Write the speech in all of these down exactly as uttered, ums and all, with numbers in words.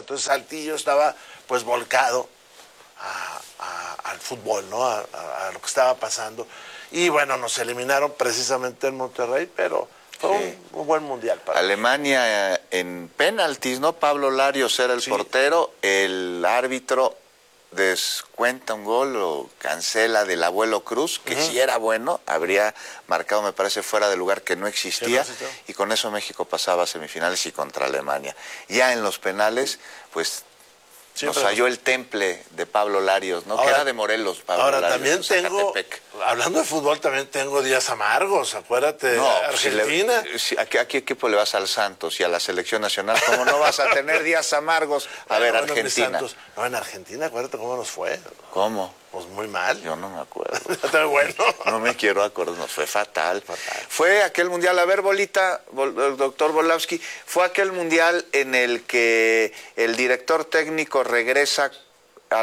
Entonces Saltillo estaba pues volcado a, a, al fútbol, ¿no? A, a, a lo que estaba pasando. Y bueno, nos eliminaron precisamente en Monterrey, pero fue sí. un, un buen mundial para Alemania en penaltis, ¿no? Pablo Larios era el sí. portero, el árbitro descuenta un gol o cancela del Abuelo Cruz, que uh-huh. si era bueno, habría marcado, me parece, fuera de lugar que no existía, no y con eso México pasaba a semifinales y contra Alemania. Ya en los penales, pues siempre nos falló el temple de Pablo Larios, ¿no? Ahora, que era de Morelos, Pablo ahora Larios. Ahora también tengo, hablando de fútbol, también tengo días amargos, acuérdate, no, Argentina. Si le, si, ¿a, qué, ¿A qué equipo le vas? Al Santos y a la selección nacional? ¿Cómo no vas a tener días amargos? A ver, bueno, Argentina. No, en Argentina, acuérdate cómo nos fue. ¿Cómo? Pues muy mal. Yo no me acuerdo. Está bueno. No me quiero acordar, nos fue fatal. fatal. Fue aquel mundial, a ver, Bolita, el doctor Volowski, fue aquel mundial en el que el director técnico regresa a,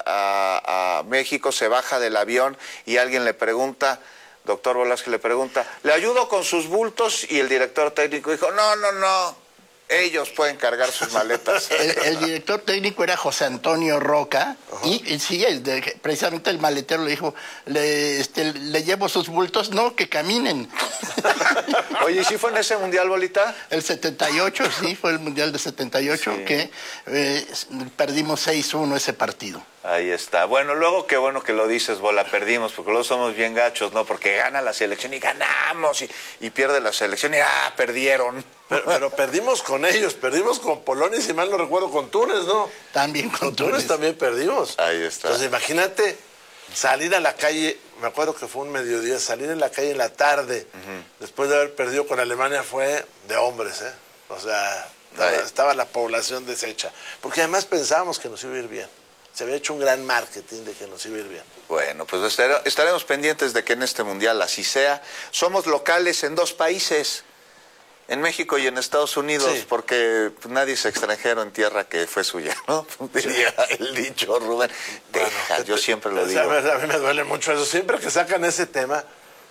a, a México, se baja del avión y alguien le pregunta, doctor Volowski le pregunta, ¿le ayudo con sus bultos? Y el director técnico dijo, no, no, no. Ellos pueden cargar sus maletas. El, el director técnico era José Antonio Roca, uh-huh. y, y sí, el de, precisamente el maletero le dijo, le, este, le llevo sus bultos, no, que caminen. Oye, ¿y sí fue en ese mundial, Bolita? El setenta y ocho, sí, fue el mundial de setenta y ocho, sí. que eh, perdimos seis uno ese partido. Ahí está. Bueno, luego qué bueno que lo dices, Bola, perdimos, porque luego somos bien gachos, ¿no? Porque gana la selección y ganamos, y, y pierde la selección y ¡ah, perdieron! Pero, pero perdimos con ellos, perdimos con Polonia y si mal no recuerdo con Túnez, ¿no? También con, con Túnez. Túnez también perdimos. Ahí está. Entonces imagínate salir a la calle, me acuerdo que fue un mediodía, salir en la calle en la tarde, uh-huh. después de haber perdido con Alemania fue de hombres, ¿eh? O sea, estaba, estaba la población deshecha. Porque además pensábamos que nos iba a ir bien. Se había hecho un gran marketing de que nos iba a ir bien. Bueno, pues estaremos pendientes de que en este mundial así sea. Somos locales en dos países, en México y en Estados Unidos, sí. porque nadie es extranjero en tierra que fue suya, ¿no? Diría sí. el dicho, Rubén. Texas, bueno, yo te, siempre lo digo. A mí me duele mucho eso. Siempre que sacan ese tema,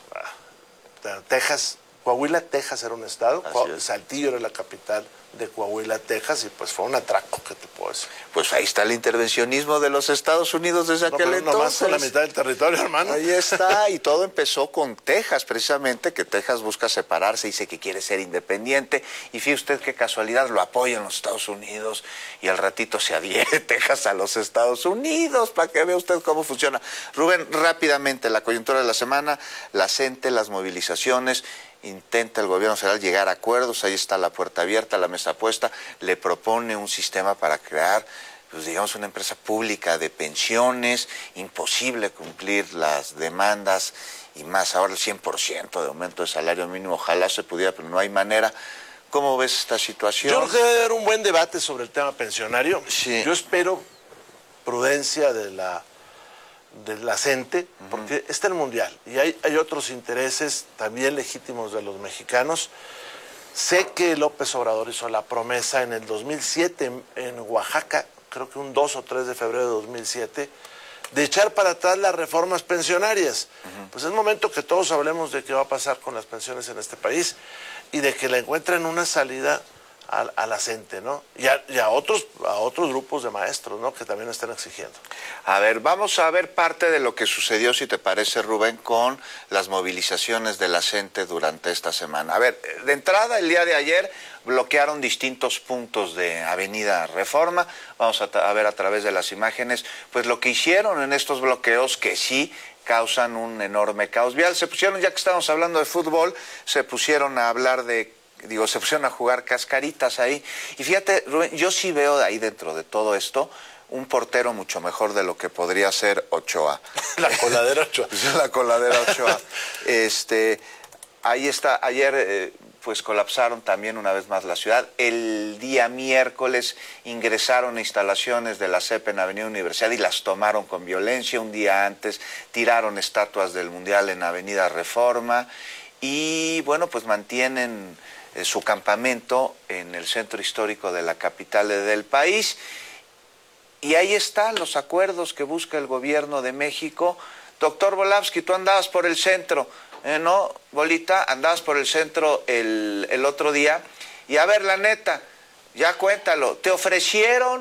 Texas, Coahuila, Texas era un estado, Saltillo era la capital de Coahuila, Texas, y pues fue un atraco, ¿qué te puedo decir? Pues ahí está el intervencionismo de los Estados Unidos desde no, aquel pero entonces. Nomás con la mitad del territorio, hermano. Ahí está, y todo empezó con Texas, precisamente, que Texas busca separarse, dice que quiere ser independiente, y fíjese usted qué casualidad, lo apoyan los Estados Unidos, y al ratito se adhiere Texas a los Estados Unidos, para que vea usted cómo funciona. Rubén, rápidamente, la coyuntura de la semana, la CENTE, las movilizaciones. Intenta el gobierno federal llegar a acuerdos, ahí está la puerta abierta, la mesa puesta, le propone un sistema para crear, pues digamos, una empresa pública de pensiones, imposible cumplir las demandas y más ahora el cien por ciento de aumento de salario mínimo, ojalá se pudiera, pero no hay manera. ¿Cómo ves esta situación? Yo creo que debe haber un buen debate sobre el tema pensionario. Sí. Yo espero prudencia de la... de la CENTE, porque uh-huh. está el Mundial y hay, hay otros intereses también legítimos de los mexicanos. Sé que López Obrador hizo la promesa en el dos mil siete en, en Oaxaca, creo que un dos o tres de febrero de dos mil siete, de echar para atrás las reformas pensionarias. Uh-huh. Pues es momento que todos hablemos de qué va a pasar con las pensiones en este país y de que le encuentren una salida a, a la CENTE, ¿no? Y, a, y a otros a otros grupos de maestros, ¿no? Que también están exigiendo. A ver, vamos a ver parte de lo que sucedió, si te parece, Rubén, con las movilizaciones de la CENTE durante esta semana. A ver, de entrada, el día de ayer bloquearon distintos puntos de Avenida Reforma. Vamos a, a ver a través de las imágenes, pues lo que hicieron en estos bloqueos que sí causan un enorme caos vial. Se pusieron, ya que estamos hablando de fútbol, se pusieron a hablar de Digo, se pusieron a jugar cascaritas ahí. Y fíjate, Rubén, yo sí veo ahí dentro de todo esto un portero mucho mejor de lo que podría ser Ochoa. La coladera Ochoa. La coladera Ochoa. Este, ahí está, ayer eh, pues colapsaron también una vez más la ciudad. El día miércoles ingresaron a instalaciones de la C E P en Avenida Universidad y las tomaron con violencia. Un día antes tiraron estatuas del Mundial en Avenida Reforma. Y bueno, pues mantienen eh, su campamento en el centro histórico de la capital del país. Y ahí están los acuerdos que busca el gobierno de México. Doctor Volowski, tú andabas por el centro, ¿eh, no, Bolita? Andabas por el centro el, el otro día. Y a ver, la neta, ya cuéntalo, ¿te ofrecieron